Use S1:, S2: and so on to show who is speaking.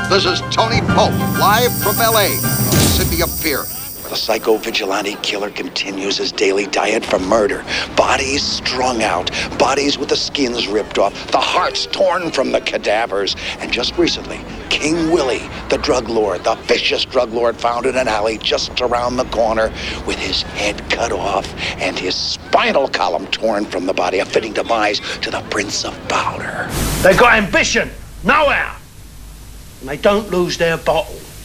S1: This is Tony Pope, live from L.A., the city of fear, where the psycho-vigilante killer continues his daily diet for murder. Bodies strung out, bodies with the skins ripped off, the hearts torn from the cadavers. And just recently, King Willie, the drug lord, the vicious drug lord, found in an alley just around the corner with his head cut off and his spinal column torn from the body, a fitting demise to the Prince of Powder.
S2: They've got ambition, know-how, and they don't lose their bottle.